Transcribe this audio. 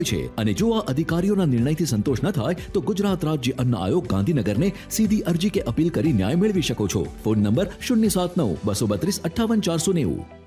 છે અને જો આ અધિકારીઓના નિર્ણયથી સંતોષ ન થાય તો ગુજરાત રાજ્ય અન્ન આયોગ ગાંધીનગરને સીધી અરજી કે અપીલ કરી ન્યાય મેળવી શકો છો. Phone number 079 232 58 490.